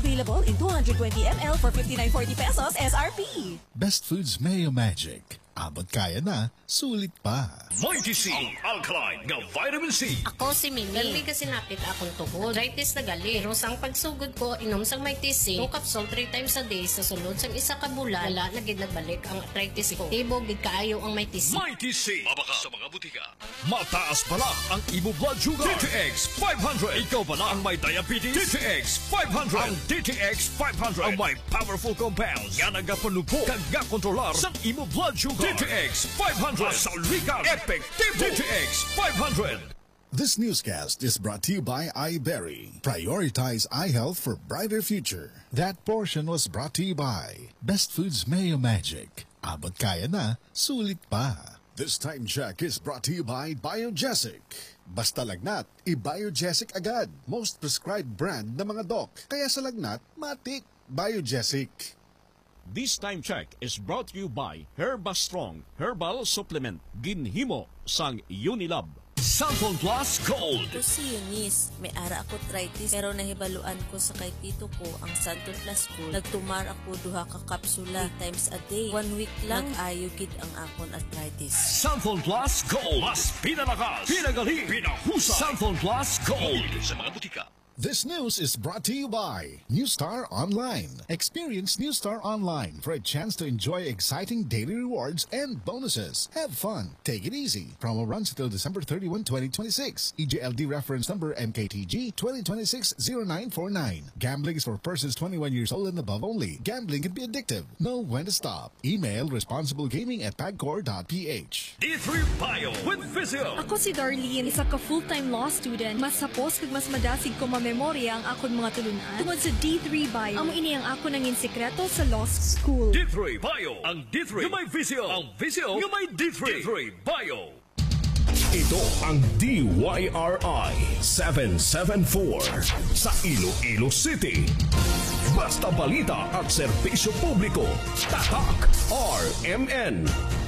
Available in 220 ml for 59.40 pesos SRP. Best Foods Mayo Magic. Abot kaya na, sulit pa. Mighty C, ang alkaline ng vitamin C. Ako si Mimi. Gali kasi napit akong tuhod. Arthritis na gali. Pero sang pagsugod ko, inom sang Mighty C. 2 capsule 3 times a day. Sa sunod sang isa ka bulan, wala na gid nagbalik ang arthritis ko. Tibog gid kaayo ang Mighty C. Mighty C. Mabaka sa mga butika. Mataas pala ang imo blood sugar. DTX 500. Ikaw pala ang may diabetes. DTX 500. Ang DTX 500 ang may powerful compounds. Yan ang gapanupo kag gakontrolar sa imo blood sugar. DTX 500. Saulikan Effective DTX 500. This newscast is brought to you by iBerry. Prioritize eye health for brighter future. That portion was brought to you by Best Foods Mayo Magic. Abot kaya na, sulit pa. This time check is brought to you by Biogesic. Basta lagnat, i-Biogesic agad. Most prescribed brand ng mga doc. Kaya sa lagnat, matik. Biogesic. This time check is brought to you by Herbastrong Herbal Supplement. Ginhimo sang Unilab. Sample Plus Gold. Ito si Eunice. May ara ako arthritis pero nahibaluan ko sa kay tito ko ang Santon Plus Gold. Nagtumar ako duha ka kapsula 3 times a day. 1 week lang ayo gid ang akon arthritis. Sample Plus Gold. Mas pinalakas, pinagaling, pinahusay. Sample Plus Gold. Sa mga butika. This news is brought to you by New Star Online. Experience New Star Online for a chance to enjoy exciting daily rewards and bonuses. Have fun. Take it easy. Promo runs until December 31, 2026. EJLD reference number MKTG 2026-0949. Gambling is for persons 21 years old and above only. Gambling can be addictive. Know when to stop. Email responsiblegaming@pagcor.ph. D3 Bio with Physio. Ako si Darlene, isa ka full-time law student. Mas sapos kag mas madasig ko memorya ang akon mga tulunan tungod sa D3 Bio. Amo ini ang ako nangin sekreto sa law school. D3 Bio. Ang D3 yung may Visio. Ang Visio yung may D3. D3 Bio. Ito ang DYRI 774 sa Iloilo City. Basta balita at serbisyo publiko. Tatak RMN.